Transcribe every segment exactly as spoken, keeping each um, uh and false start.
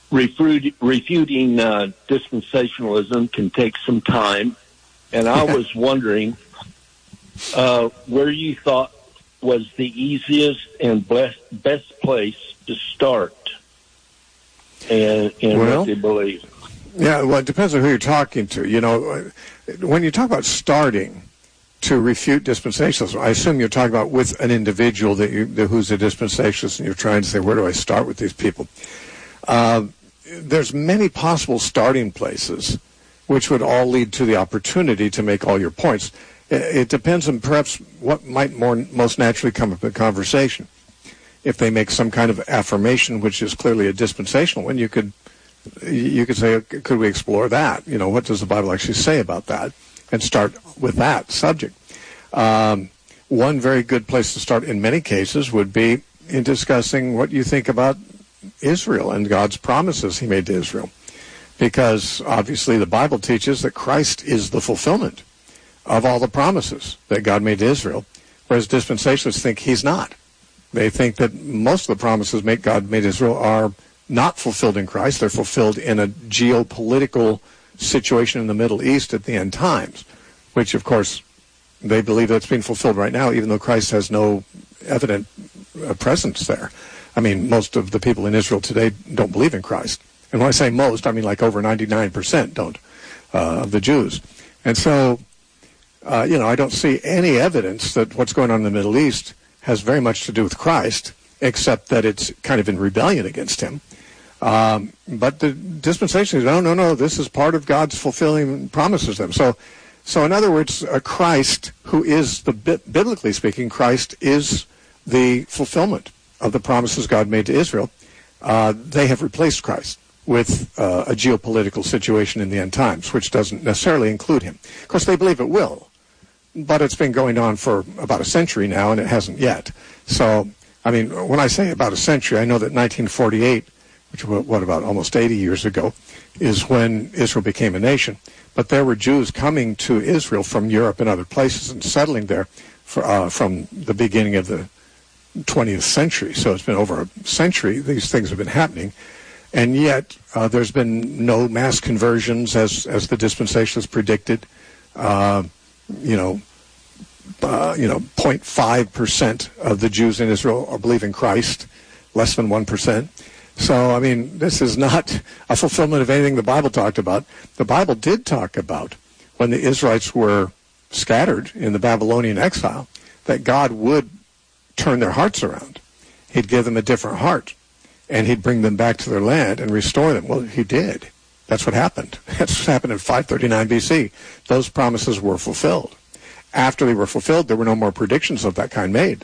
refute, refuting uh, dispensationalism can take some time, and I was wondering uh, where you thought was the easiest and best, best place to start and, and well, what they believe. Yeah, well, it depends on who you're talking to. You know, when you talk about starting to refute dispensationalism, I assume you're talking about with an individual that you, who's a dispensationalist, and you're trying to say, where do I start with these people? Uh, there's many possible starting places, which would all lead to the opportunity to make all your points. It depends on perhaps what might more most naturally come up in conversation. If they make some kind of affirmation, which is clearly a dispensational one, you could you could say, could we explore that? You know, what does the Bible actually say about that? And start with that subject. Um, one very good place to start in many cases would be in discussing what you think about Israel and God's promises he made to Israel. Because obviously the Bible teaches that Christ is the fulfillment of all the promises that God made to Israel, whereas dispensationalists think he's not. They think that most of the promises made God made to Israel are not fulfilled in Christ. They're fulfilled in a geopolitical situation in the Middle East at the end times, which, of course, they believe that's being fulfilled right now, even though Christ has no evident uh, presence there. I mean, most of the people in Israel today don't believe in Christ. And when I say most, I mean like over ninety-nine percent don't uh, of the Jews. And so, uh, you know, I don't see any evidence that what's going on in the Middle East has very much to do with Christ, except that it's kind of in rebellion against him. Um, but the dispensationalists, no, no, no, this is part of God's fulfilling promises to them. So, so in other words, a Christ who is, the biblically speaking, Christ is the fulfillment of the promises God made to Israel. Uh, they have replaced Christ with uh, a geopolitical situation in the end times, which doesn't necessarily include him. Of course, they believe it will, but it's been going on for about a century now, and it hasn't yet. So, I mean, when I say about a century, I know that nineteen forty-eight, which was, what, about almost eighty years ago, is when Israel became a nation. But there were Jews coming to Israel from Europe and other places and settling there for, uh, from the beginning of the twentieth century. So it's been over a century these things have been happening. And yet uh, there's been no mass conversions as, as the dispensationalists predicted. Uh, you know, uh, you know, zero point five percent of the Jews in Israel are believing Christ, less than one percent. So, I mean, this is not a fulfillment of anything the Bible talked about. The Bible did talk about when the Israelites were scattered in the Babylonian exile, that God would turn their hearts around. He'd give them a different heart, and he'd bring them back to their land and restore them. Well, he did. That's what happened. That's what happened in five thirty-nine B C. Those promises were fulfilled. After they were fulfilled, there were no more predictions of that kind made.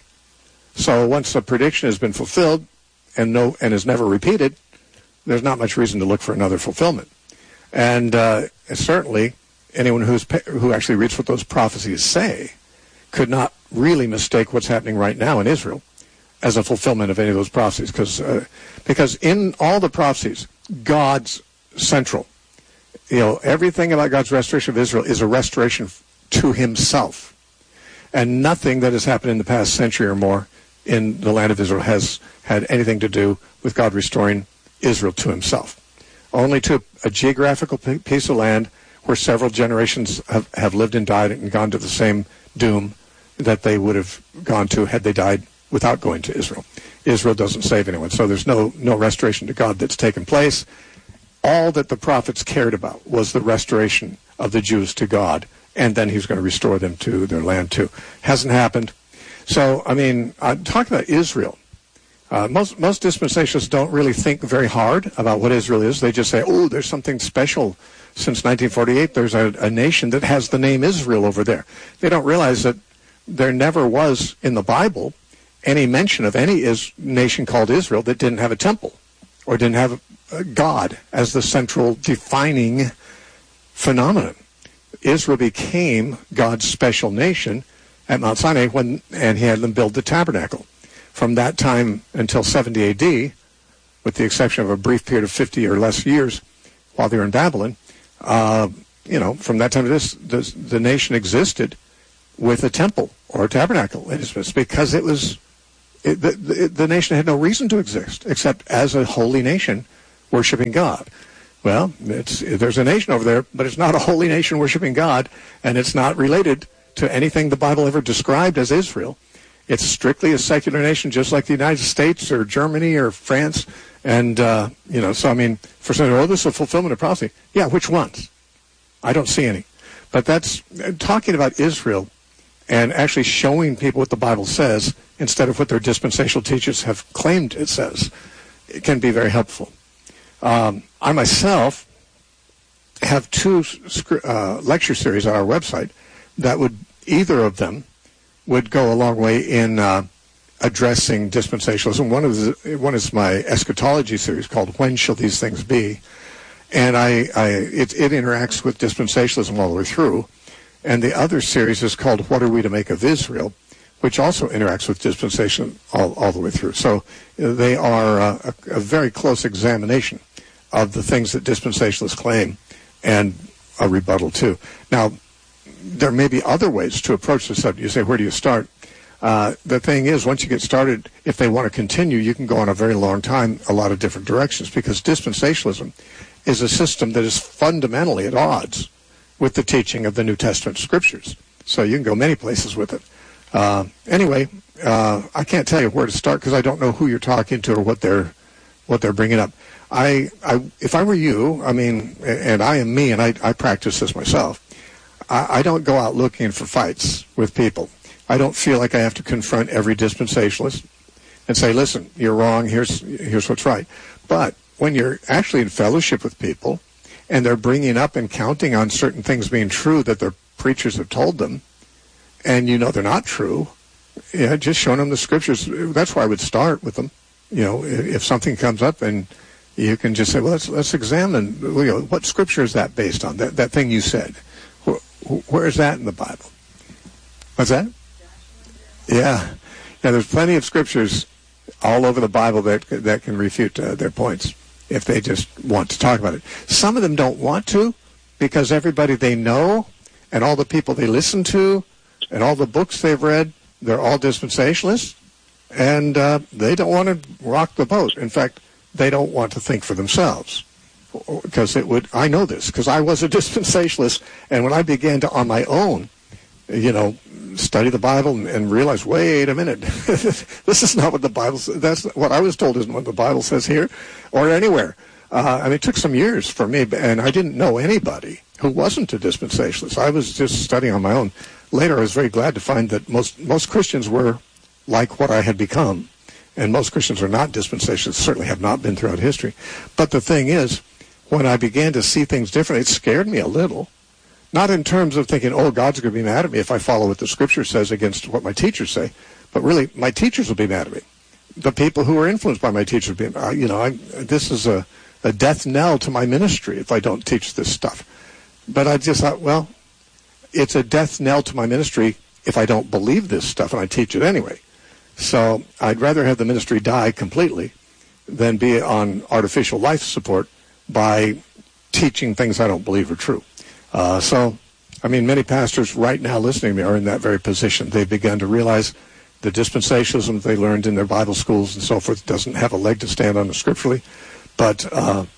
So once a prediction has been fulfilled and no and is never repeated, there's not much reason to look for another fulfillment. And uh, certainly, anyone who's who actually reads what those prophecies say could not really mistake what's happening right now in Israel as a fulfillment of any of those prophecies, because uh, because in all the prophecies, God's central. You know, everything about God's restoration of Israel is a restoration to himself. And nothing that has happened in the past century or more in the land of Israel has had anything to do with God restoring Israel to himself. Only to a geographical piece of land where several generations have, have lived and died and gone to the same doom that they would have gone to had they died without going to Israel. Israel doesn't save anyone, so there's no, no restoration to God that's taken place. All that the prophets cared about was the restoration of the Jews to God, and then he was going to restore them to their land too. Hasn't happened. So, I mean, uh, talking about Israel, uh, most most dispensationalists don't really think very hard about what Israel is. They just say, oh, there's something special. Since nineteen forty-eight, there's a, a nation that has the name Israel over there. They don't realize that there never was in the Bible any mention of any is, nation called Israel that didn't have a temple or didn't have a God as the central defining phenomenon. Israel became God's special nation at Mount Sinai when, and he had them build the tabernacle. From that time until seventy A D, with the exception of a brief period of fifty or less years while they were in Babylon, uh, you know, from that time to this, the, the nation existed with a temple or a tabernacle. It's because it was, it, the, the, the nation had no reason to exist except as a holy nation worshiping God. Well, it's, there's a nation over there, but it's not a holy nation worshiping God, and it's not related to anything the Bible ever described as Israel. It's strictly a secular nation, just like the United States or Germany or France. And, uh, you know, so, I mean, for some, oh, this is a fulfillment of prophecy. Yeah, which ones? I don't see any. But that's talking about Israel and actually showing people what the Bible says instead of what their dispensational teachers have claimed it says. It can be very helpful. Um, I myself have two uh, lecture series on our website that would, either of them would go a long way in uh, addressing dispensationalism. One of the, one is my eschatology series called "When Shall These Things Be?" And I, I it, it interacts with dispensationalism all the way through. And the other series is called "What Are We to Make of Israel?", which also interacts with dispensation all, all the way through. So uh, they are uh, a, a very close examination of the things that dispensationalists claim and a rebuttal too. Now, there may be other ways to approach the subject. You say, where do you start? Uh, the thing is, once you get started, if they want to continue, you can go on a very long time, a lot of different directions, because dispensationalism is a system that is fundamentally at odds with the teaching of the New Testament scriptures. So you can go many places with it. Uh, anyway, uh, I can't tell you where to start because I don't know who you're talking to or what they're what they're bringing up. I, I if I were you, I mean, and I am me, and I, I practice this myself, I, I don't go out looking for fights with people. I don't feel like I have to confront every dispensationalist and say, listen, you're wrong, here's here's what's right. But when you're actually in fellowship with people and they're bringing up and counting on certain things being true that their preachers have told them, and you know they're not true, yeah, just showing them the scriptures. That's where I would start with them. You know, if something comes up and you can just say, well, let's let's examine, you know, what scripture is that based on, that, that thing you said. Where, where is that in the Bible? What's that? Yeah. Yeah, there's plenty of scriptures all over the Bible that that can refute uh, their points if they just want to talk about it. Some of them don't want to because everybody they know and all the people they listen to and all the books they've read, they're all dispensationalists, and uh, they don't want to rock the boat. In fact, they don't want to think for themselves because it would. I know this because I was a dispensationalist, and when I began to, on my own, you know, study the Bible and, and realize, wait a minute, this is not what the Bible says. That's what I was told isn't what the Bible says here or anywhere. Uh, I mean, it took some years for me, and I didn't know anybody who wasn't a dispensationalist. I was just studying on my own. Later, I was very glad to find that most most Christians were like what I had become, and most Christians are not dispensationalists, certainly have not been throughout history. But the thing is, when I began to see things differently, it scared me a little. Not in terms of thinking, oh, God's going to be mad at me if I follow what the Scripture says against what my teachers say, but really, my teachers will be mad at me. The people who are influenced by my teachers will be, uh, you know, I, this is a, a death knell to my ministry if I don't teach this stuff. But I just thought, well, it's a death knell to my ministry if I don't believe this stuff and I teach it anyway. So I'd rather have the ministry die completely than be on artificial life support by teaching things I don't believe are true. Uh, so, I mean, many pastors right now listening to me are in that very position. They've begun to realize the dispensationalism they learned in their Bible schools and so forth doesn't have a leg to stand on scripturally. But, uh,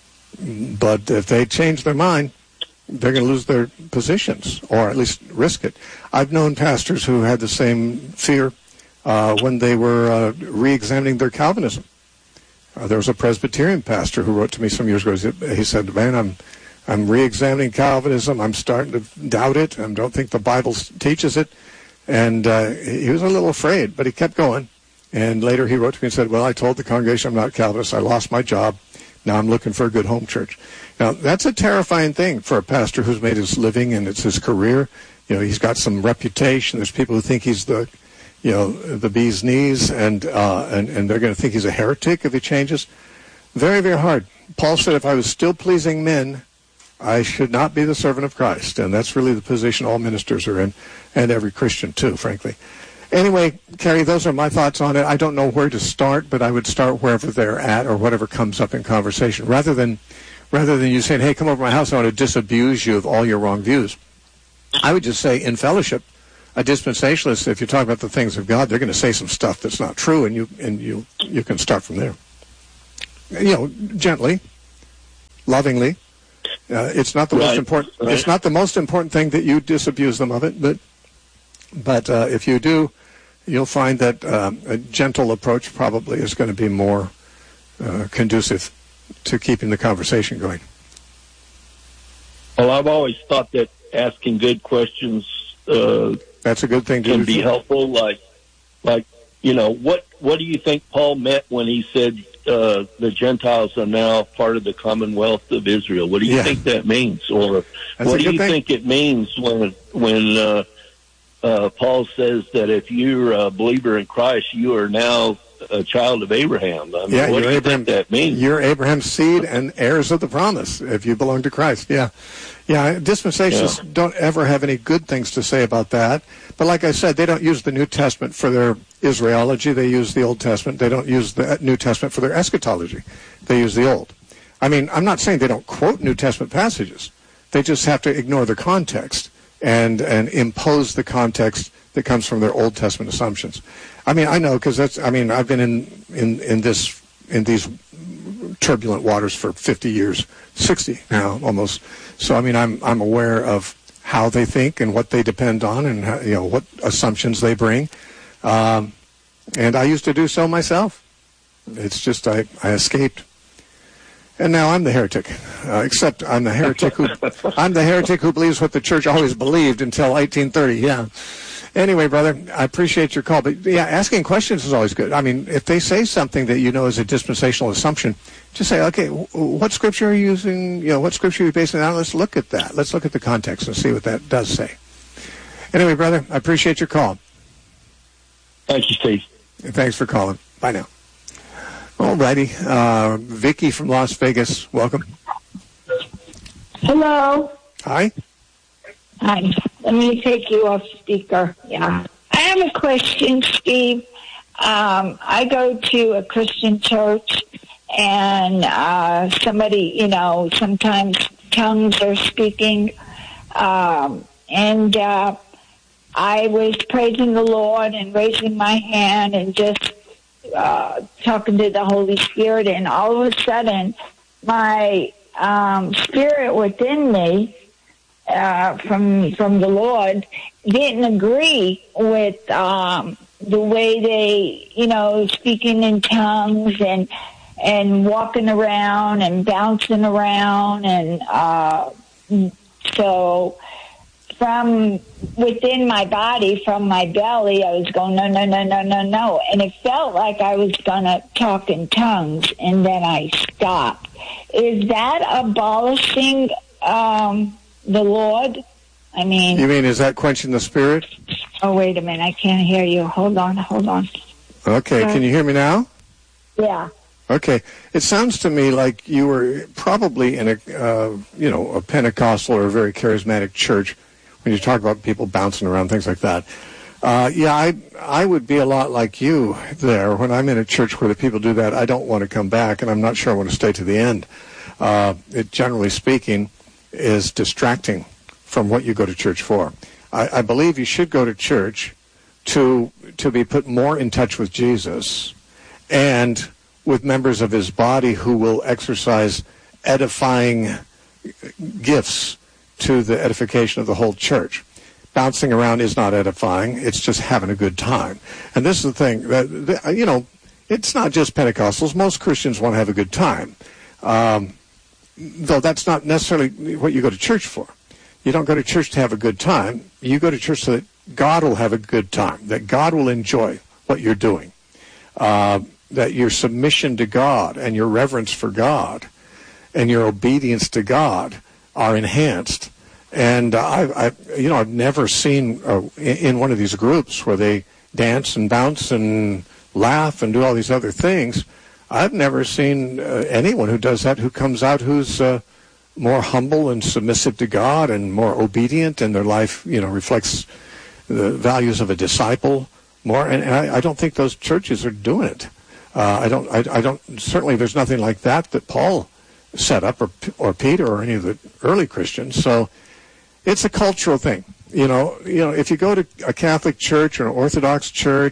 but if they change their mind, they're going to lose their positions, or at least risk it. I've known pastors who had the same fear uh, when they were uh, re-examining their Calvinism. Uh, there was a Presbyterian pastor who wrote to me some years ago. He said, man, I'm I'm re-examining Calvinism. I'm starting to doubt it. I don't think the Bible teaches it. And uh, he was a little afraid, but he kept going. And later he wrote to me and said, well, I told the congregation I'm not Calvinist. I lost my job. Now I'm looking for a good home church. Now, that's a terrifying thing for a pastor who's made his living and it's his career. You know, he's got some reputation. There's people who think he's the, you know, the bee's knees, and uh, and, and they're going to think he's a heretic if he changes. Very, very hard. Paul said, if I was still pleasing men, I should not be the servant of Christ. And that's really the position all ministers are in, and every Christian too, frankly. Anyway, Carrie, those are my thoughts on it. I don't know where to start, but I would start wherever they're at or whatever comes up in conversation, rather than rather than you saying, hey, come over to my house, I want to disabuse you of all your wrong views. I would just say, in fellowship, a dispensationalist, if you talk about the things of God, they're going to say some stuff that's not true, and you and you you can start from there. You know, gently, lovingly. Uh, it's not the right. most important. Right. It's not the most important thing that you disabuse them of it, but but uh, if you do, you'll find that um, a gentle approach probably is going to be more uh, conducive to keeping the conversation going. Well, I've always thought that asking good questions uh, that's a good thing to can do. be helpful. Like, like you know, what what do you think Paul meant when he said uh, the Gentiles are now part of the Commonwealth of Israel? What do you Yeah. think that means, or That's what a do good you thing. think it means when when uh, uh, Paul says that if you're a believer in Christ, you are now a child of Abraham? I mean, Yeah, what you're do you Abraham. think that means? You're Abraham's seed and heirs of the promise if you belong to Christ. Yeah, yeah. Dispensationalists Yeah. don't ever have any good things to say about that. But like I said, they don't use the New Testament for their Israelology. They use the Old Testament. They don't use the New Testament for their eschatology. They use the Old. I mean, I'm not saying they don't quote New Testament passages. They just have to ignore the context and and impose the context that comes from their Old Testament assumptions. I mean, I know because that's. I mean, I've been in in in this in these turbulent waters for fifty years, sixty now almost. So I mean, I'm I'm aware of how they think and what they depend on, and how, you know what assumptions they bring. Um, and I used to do so myself. It's just I I escaped. And now I'm the heretic, uh, except I'm the heretic who I'm the heretic who believes what the church always believed until eighteen thirty. Yeah. Anyway, brother, I appreciate your call, but yeah, asking questions is always good. I mean, if they say something that you know is a dispensational assumption, just say, okay, what scripture are you using? You know, what scripture are you basing it on? Let's look at that. Let's look at the context and see what that does say. Anyway, brother, I appreciate your call. Thank you, Steve. Thanks for calling. Bye now. All righty. Uh, Vicky from Las Vegas, welcome. Hello. Hi. Hi. Let me take you off speaker. Yeah. I have a question, Steve. Um, I go to a Christian church, and uh, somebody, you know, sometimes tongues are speaking, um, and uh, I was praising the Lord and raising my hand and just uh, talking to the Holy Spirit, and all of a sudden, my um, spirit within me, Uh, from from the Lord, didn't agree with um, the way they, you know, speaking in tongues and and walking around and bouncing around, and uh, so from within my body, from my belly, I was going no, no, no, no, no, no, and it felt like I was gonna talk in tongues, and then I stopped. Is that abolishing Um, the Lord? I mean... You mean, is that quenching the spirit? Oh, wait a minute. I can't hear you. Hold on, hold on. Okay, Uh, can you hear me now? Yeah. Okay. It sounds to me like you were probably in a, uh, you know, a Pentecostal or a very charismatic church when you talk about people bouncing around, things like that. Uh, yeah, I I would be a lot like you there. When I'm in a church where the people do that, I don't want to come back, and I'm not sure I want to stay to the end. Uh, it, generally speaking, is distracting from what you go to church for. I, I believe you should go to church to to be put more in touch with Jesus and with members of his body who will exercise edifying gifts to the edification of the whole church. Bouncing around is not edifying. It's just having a good time. And this is the thing, that, that you know, it's not just Pentecostals. Most Christians want to have a good time. Um, though that's not necessarily what you go to church for. You don't go to church to have a good time. You go to church so that God will have a good time, that God will enjoy what you're doing, uh, that your submission to God and your reverence for God and your obedience to God are enhanced. And uh, I, I, you know, I've never seen uh, in, in one of these groups where they dance and bounce and laugh and do all these other things. I've never seen uh, anyone who does that who comes out who's uh, more humble and submissive to God and more obedient, and their life, you know, reflects the values of a disciple more. And, and I, I don't think those churches are doing it. Uh, I don't. I, I don't. Certainly, there's nothing like that that Paul set up, or or Peter, or any of the early Christians. So it's a cultural thing. You know. You know. If you go to a Catholic church or an Orthodox church,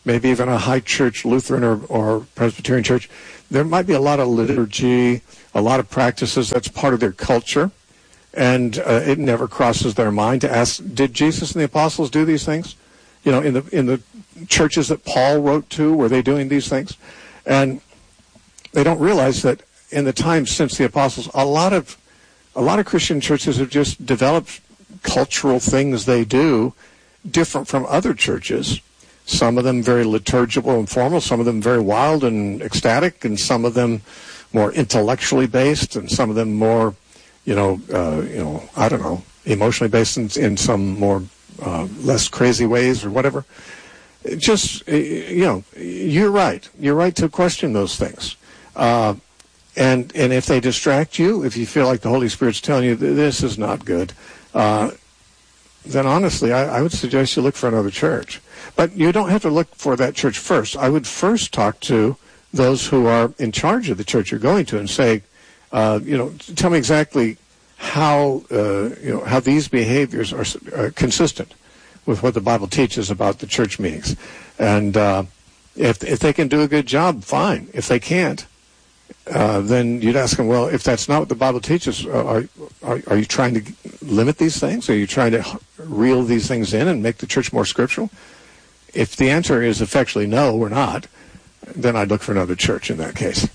maybe even a high church Lutheran or, or Presbyterian church, there might be a lot of liturgy, a lot of practices that's part of their culture, and uh, it never crosses their mind to ask, did Jesus and the apostles do these things? You know, in the in the churches that Paul wrote to, were they doing these things? And they don't realize that in the time since the apostles, a lot of a lot of Christian churches have just developed cultural things they do different from other churches. Some of them very liturgical and formal, some of them very wild and ecstatic, and some of them more intellectually based, and some of them more, you know, uh, you know, I don't know, emotionally based in, in some more uh, less crazy ways or whatever. It just, you know, you're right. You're right to question those things. Uh, and and if they distract you, if you feel like the Holy Spirit's telling you this is not good, uh, then honestly, I, I would suggest you look for another church. But you don't have to look for that church first. I would first talk to those who are in charge of the church you're going to and say, uh, you know, tell me exactly how, uh, you know, how these behaviors are uh, consistent with what the Bible teaches about the church meetings. And uh, if if they can do a good job, fine. If they can't, uh, then you'd ask them, well, if that's not what the Bible teaches, are, are, are you trying to limit these things? Are you trying to reel these things in and make the church more scriptural? If the answer is effectually no, we're not, then I'd look for another church in that case.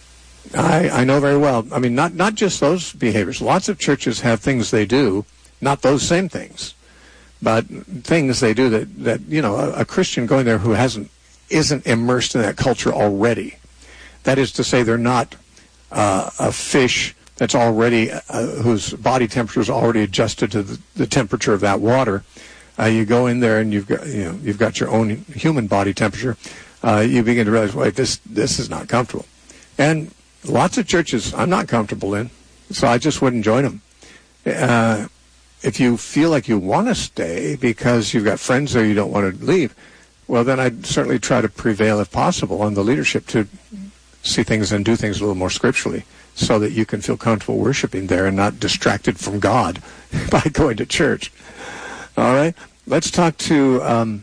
I, I know very well. I mean, not, not just those behaviors. Lots of churches have things they do, not those same things, but things they do that, that you know, a, a Christian going there who hasn't isn't immersed in that culture already. That is to say, they're not uh, a fish that's already, uh, whose body temperature is already adjusted to the, the temperature of that water. Uh, you go in there and you've got, you know, you've got your own human body temperature. Uh, you begin to realize, wait, this this is not comfortable. And lots of churches I'm not comfortable in, so I just wouldn't join them. Uh, if you feel like you want to stay because you've got friends there you don't want to leave, well, then I'd certainly try to prevail, if possible, on the leadership to see things and do things a little more scripturally so that you can feel comfortable worshiping there and not distracted from God by going to church. All right, let's talk to um,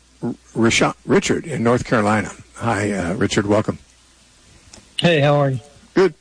Richard in North Carolina. Hi, uh, Richard, welcome. Hey, how are you? Good.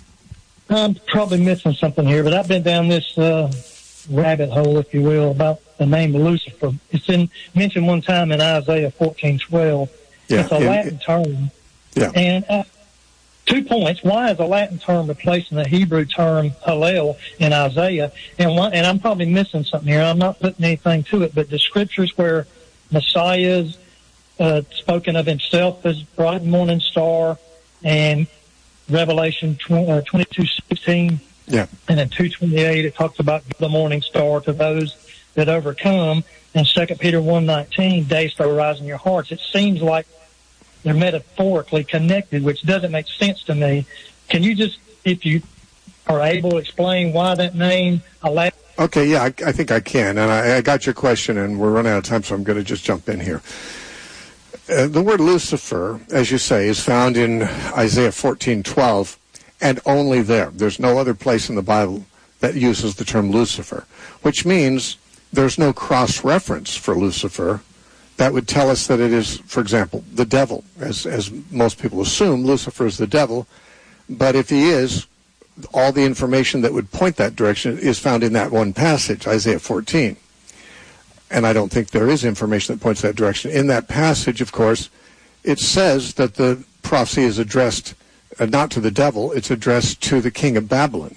I'm probably missing something here, but I've been down this uh, rabbit hole, if you will, about the name Lucifer. It's in, mentioned one time in Isaiah fourteen twelve. Yeah, it's a it, Latin it, term. Yeah. And uh, two points. Why is a Latin term replacing the Hebrew term Hallel in Isaiah? And one, and I'm probably missing something here. I'm not putting anything to it, but the scriptures where Messiah is uh, spoken of himself as bright morning star, and Revelation twenty-two sixteen, yeah, and then two twenty-eight, it talks about the morning star to those that overcome, and Second Peter one nineteen, day star rise in your hearts. It seems like they're metaphorically connected, which doesn't make sense to me. Can you just, if you are able to explain why that name allows... Okay, yeah, I, I think I can, and I, I got your question, and we're running out of time, so I'm going to just jump in here. Uh, the word Lucifer, as you say, is found in Isaiah fourteen twelve, and only there. There's no other place in the Bible that uses the term Lucifer, which means there's no cross-reference for Lucifer that would tell us that it is, for example, the devil. As, as most people assume, Lucifer is the devil, but if he is, all the information that would point that direction is found in that one passage, Isaiah fourteen. And I don't think there is information that points that direction. In that passage, of course, it says that the prophecy is addressed uh, not to the devil, it's addressed to the king of Babylon.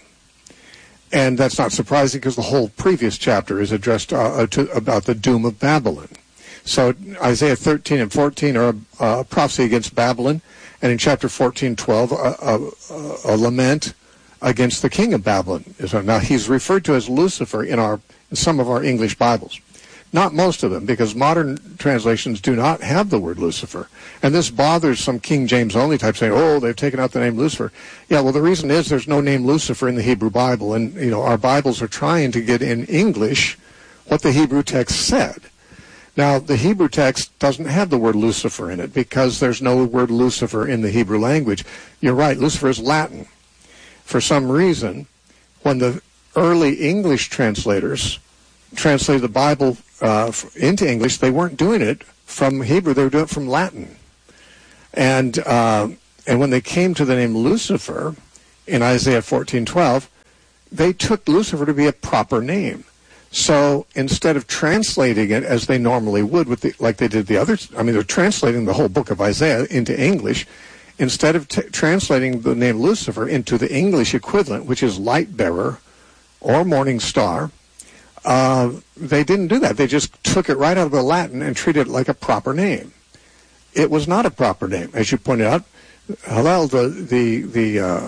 And that's not surprising because the whole previous chapter is addressed uh, to, about the doom of Babylon. So Isaiah thirteen and fourteen are a, a prophecy against Babylon, and in chapter fourteen twelve, a, a, a lament against the king of Babylon. Now, he's referred to as Lucifer in our in some of our English Bibles. Not most of them, because modern translations do not have the word Lucifer. And this bothers some King James only type saying, oh, they've taken out the name Lucifer. Yeah, well, the reason is there's no name Lucifer in the Hebrew Bible. And, you know, our Bibles are trying to get in English what the Hebrew text said. Now, the Hebrew text doesn't have the word Lucifer in it because there's no word Lucifer in the Hebrew language. You're right, Lucifer is Latin. For some reason, when the early English translators translated the Bible uh, into English, they weren't doing it from Hebrew, they were doing it from Latin. And uh, and when they came to the name Lucifer in Isaiah fourteen twelve, they took Lucifer to be a proper name. So instead of translating it as they normally would, with the, like they did the others, I mean, they're translating the whole book of Isaiah into English. Instead of t- translating the name Lucifer into the English equivalent, which is light bearer or morning star, uh, they didn't do that. They just took it right out of the Latin and treated it like a proper name. It was not a proper name, as you pointed out. Hallel, the the the, uh,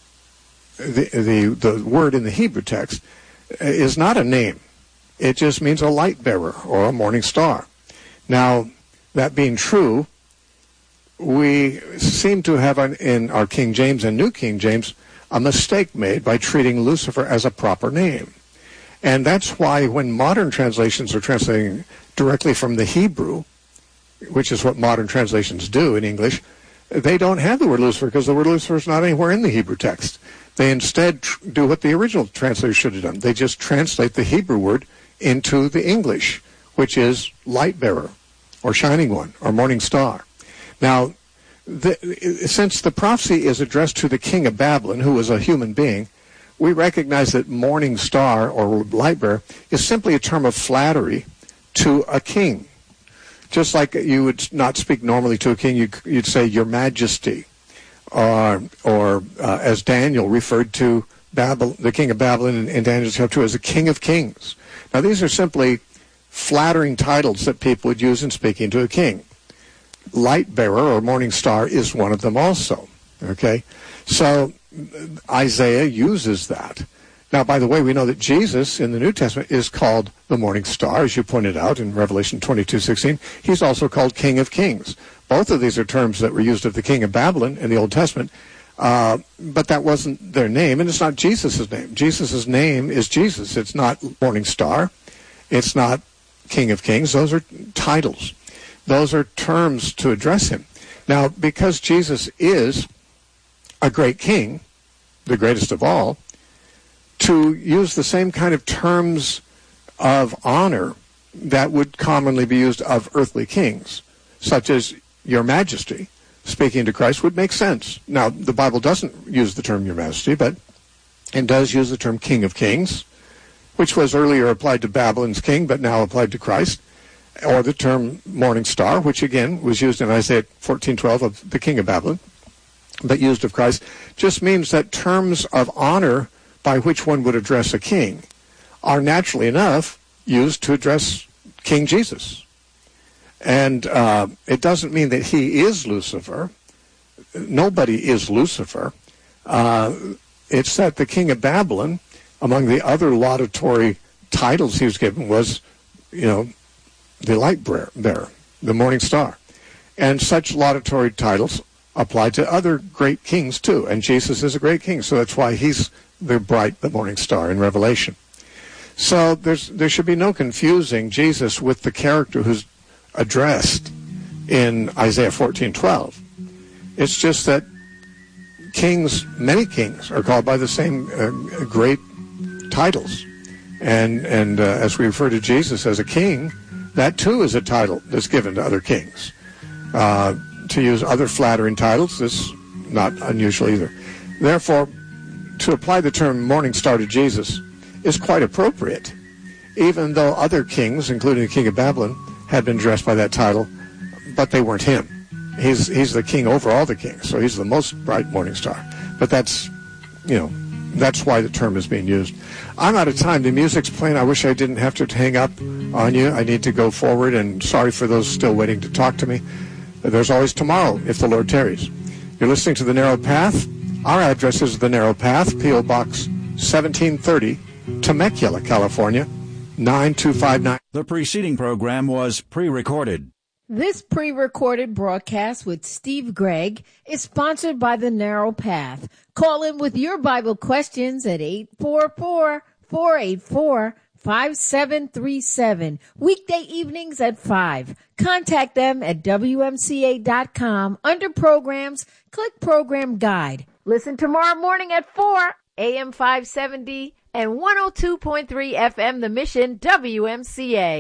the the the word in the Hebrew text, is not a name. It just means a light bearer or a morning star. Now, that being true, we seem to have an, in our King James and New King James a mistake made by treating Lucifer as a proper name. And that's why when modern translations are translating directly from the Hebrew, which is what modern translations do in English, they don't have the word Lucifer because the word Lucifer is not anywhere in the Hebrew text. They instead tr- do what the original translators should have done. They just translate the Hebrew word into the English, which is light bearer or shining one or morning star. Now, the, since the prophecy is addressed to the king of Babylon, who was a human being, we recognize that morning star or light bearer is simply a term of flattery to a king. Just like you would not speak normally to a king, you'd, you'd say, Your Majesty. Or, or uh, as Daniel referred to Babylon, the king of Babylon in, in Daniel chapter two as the king of kings. Now, these are simply flattering titles that people would use in speaking to a king. Light bearer or morning star is one of them also. Okay? So Isaiah uses that. Now, by the way, we know that Jesus in the New Testament is called the morning star, as you pointed out in Revelation twenty-two sixteen. He's also called King of Kings. Both of these are terms that were used of the king of Babylon in the Old Testament, uh, but that wasn't their name, and it's not Jesus' name. Jesus' name is Jesus. It's not morning star. It's not King of Kings. Those are titles. Those are terms to address him. Now, because Jesus is a great king, the greatest of all, to use the same kind of terms of honor that would commonly be used of earthly kings, such as Your Majesty, speaking to Christ, would make sense. Now, the Bible doesn't use the term Your Majesty, but it does use the term King of Kings, which was earlier applied to Babylon's king, but now applied to Christ, or the term Morning Star, which again was used in Isaiah fourteen twelve of the king of Babylon, but used of Christ, just means that terms of honor by which one would address a king are naturally enough used to address King Jesus. And uh, it doesn't mean that he is Lucifer. Nobody is Lucifer. Uh, it's that the king of Babylon, among the other laudatory titles he was given, was, you know, the light bearer, the morning star. And such laudatory titles apply to other great kings too. And Jesus is a great king, so that's why he's the bright, the morning star in Revelation. So there's there should be no confusing Jesus with the character who's addressed in Isaiah fourteen twelve. It's just that kings, many kings, are called by the same uh, great titles. And, and uh, as we refer to Jesus as a king, that too is a title that's given to other kings. Uh, to use other flattering titles is not unusual either. Therefore, to apply the term morning star to Jesus is quite appropriate, even though other kings, including the king of Babylon, had been addressed by that title, but they weren't him. He's he's the king over all the kings, so he's the most bright morning star. But that's, you know, that's why the term is being used. I'm out of time. The music's playing. I wish I didn't have to hang up on you. I need to go forward, and sorry for those still waiting to talk to me. There's always tomorrow, if the Lord tarries. You're listening to The Narrow Path. Our address is The Narrow Path, P O. Box seventeen thirty, Temecula, California, nine two five nine. The preceding program was pre-recorded. This pre-recorded broadcast with Steve Gregg is sponsored by The Narrow Path. Call in with your Bible questions at eight four four, four eight four, five seven three seven. Weekday evenings at five. Contact them at W M C A dot com. Under Programs, click Program Guide. Listen tomorrow morning at four, A M five seventy and one oh two point three F M The Mission, W M C A.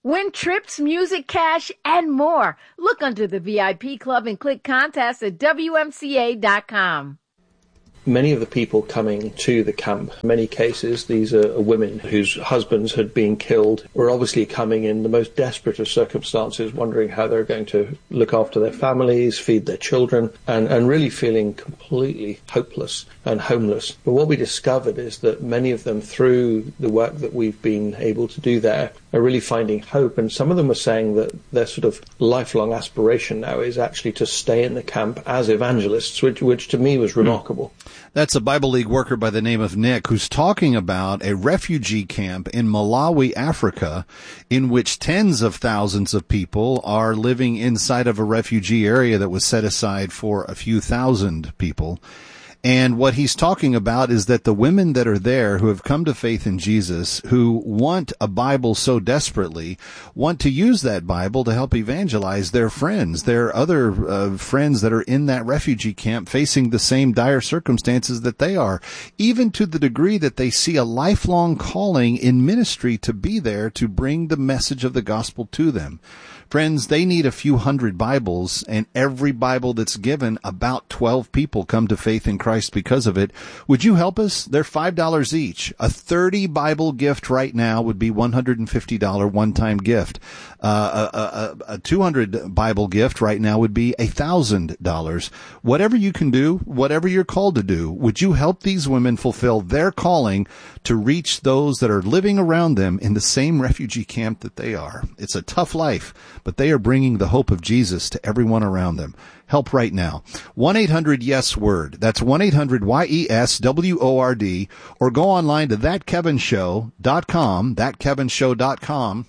Win trips, music, cash, and more. Look under the V I P Club and click contest at W M C A dot com. Many of the people coming to the camp, in many cases, these are women whose husbands had been killed, were obviously coming in the most desperate of circumstances, wondering how they're going to look after their families, feed their children, and, and really feeling completely hopeless and homeless. But what we discovered is that many of them, through the work that we've been able to do there, are really finding hope. And some of them are saying that their sort of lifelong aspiration now is actually to stay in the camp as evangelists, which, which to me was remarkable. That's a Bible League worker by the name of Nick, who's talking about a refugee camp in Malawi, Africa, in which tens of thousands of people are living inside of a refugee area that was set aside for a few thousand people. And what he's talking about is that the women that are there who have come to faith in Jesus, who want a Bible so desperately, want to use that Bible to help evangelize their friends, their other uh, friends that are in that refugee camp facing the same dire circumstances that they are, even to the degree that they see a lifelong calling in ministry to be there to bring the message of the gospel to them. Friends, they need a few hundred Bibles, and every Bible that's given, about twelve people come to faith in Christ because of it. Would you help us? They're five dollars each. A thirty Bible gift right now would be one hundred fifty dollars one-time gift. Uh, a, a, a two hundred Bible gift right now would be one thousand dollars. Whatever you can do, whatever you're called to do, would you help these women fulfill their calling to reach those that are living around them in the same refugee camp that they are? It's a tough life, but they are bringing the hope of Jesus to everyone around them. Help right now. one eight hundred yes word. That's one eight hundred Y E S W O R D. Or go online to that kevin show dot com, that kevin show dot com,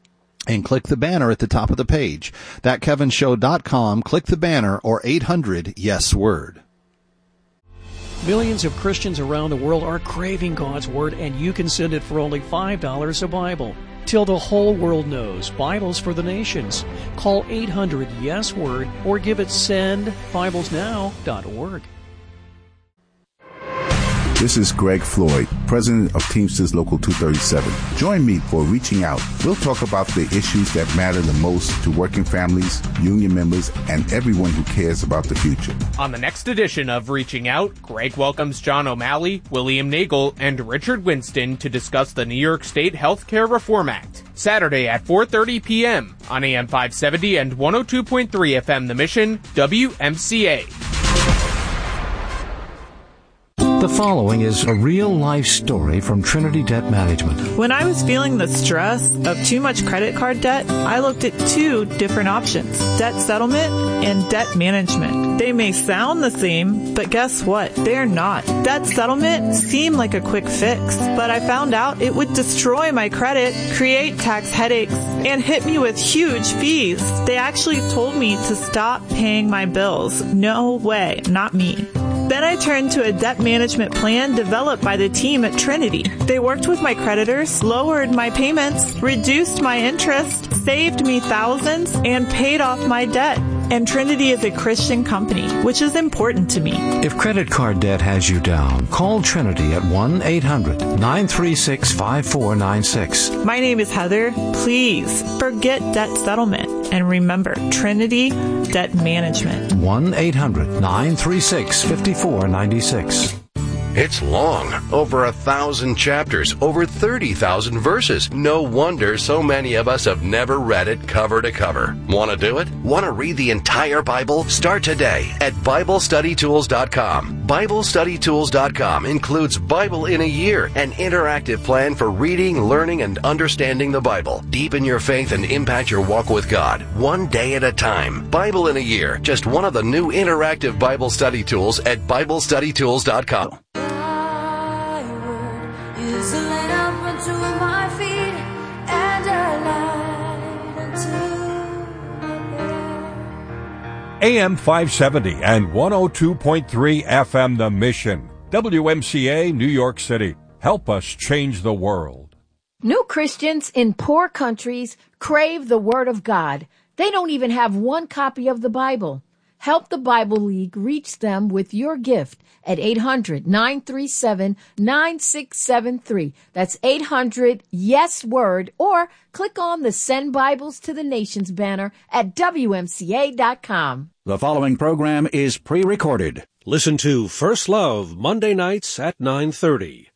and click the banner at the top of the page. that kevin show dot com, click the banner, or eight hundred yes word. Millions of Christians around the world are craving God's Word, and you can send it for only five dollars a Bible. Till the whole world knows, Bibles for the nations. Call eight hundred yes word or give it send bibles now dot org. This is Greg Floyd, president of Teamsters Local two thirty-seven. Join me for Reaching Out. We'll talk about the issues that matter the most to working families, union members, and everyone who cares about the future. On the next edition of Reaching Out, Greg welcomes John O'Malley, William Nagel, and Richard Winston to discuss the New York State Healthcare Reform Act. Saturday at four thirty p.m. on A M five seventy and one oh two point three F M The Mission, W M C A. The following is a real-life story from Trinity Debt Management. When I was feeling the stress of too much credit card debt, I looked at two different options, debt settlement and debt management. They may sound the same, but guess what? They're not. Debt settlement seemed like a quick fix, but I found out it would destroy my credit, create tax headaches, and hit me with huge fees. They actually told me to stop paying my bills. No way, not me. Then I turned to a debt management plan developed by the team at Trinity. They worked with my creditors, lowered my payments, reduced my interest, saved me thousands, and paid off my debt. And Trinity is a Christian company, which is important to me. If credit card debt has you down, call Trinity at one eight hundred nine three six five four nine six. My name is Heather. Please forget debt settlement. And remember, Trinity Debt Management. one eight hundred nine three six five four nine six. It's long, over a thousand chapters, over thirty thousand verses. No wonder so many of us have never read it cover to cover. Want to do it? Want to read the entire Bible? Start today at Bible Study Tools dot com. Bible Study Tools dot com includes Bible in a Year, an interactive plan for reading, learning, and understanding the Bible. Deepen your faith and impact your walk with God, one day at a time. Bible in a Year, just one of the new interactive Bible study tools at Bible Study Tools dot com. A M five seventy and one oh two point three F M The Mission. W M C A, New York City. Help us change the world. New Christians in poor countries crave the Word of God. They don't even have one copy of the Bible. Help the Bible League reach them with your gift at eight hundred, nine three seven, nine six seven three. That's eight hundred, yes, word, or click on the Send Bibles to the Nations banner at W M C A dot com. The following program is pre-recorded. Listen to First Love Monday nights at nine thirty.